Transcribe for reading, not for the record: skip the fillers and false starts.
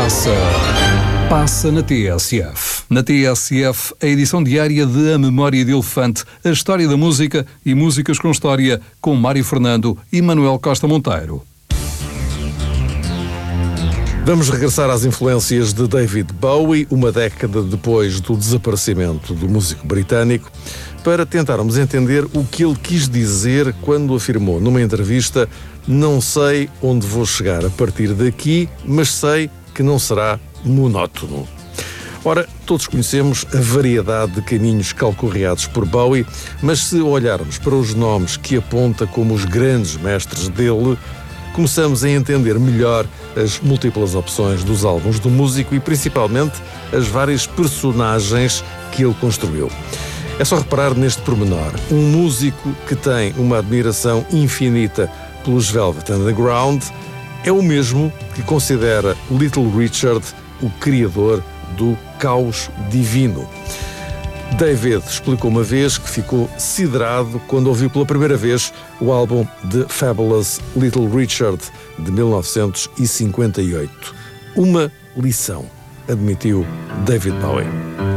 Passa na TSF. Na TSF, a edição diária de A Memória de Elefante, a história da música e músicas com história, com Mário Fernando e Manuel Costa Monteiro. Vamos regressar às influências de David Bowie, uma década depois do desaparecimento do músico britânico, para tentarmos entender o que ele quis dizer quando afirmou numa entrevista: "Não sei onde vou chegar a partir daqui, mas sei que não será monótono." Ora, todos conhecemos a variedade de caminhos calcorreados por Bowie, mas se olharmos para os nomes que aponta como os grandes mestres dele, começamos a entender melhor as múltiplas opções dos álbuns do músico e principalmente as várias personagens que ele construiu. É só reparar neste pormenor: um músico que tem uma admiração infinita pelos Velvet Underground é o mesmo que considera Little Richard o criador do caos divino. David explicou uma vez que ficou siderado quando ouviu pela primeira vez o álbum The Fabulous Little Richard, de 1958. Uma lição, admitiu David Bowie.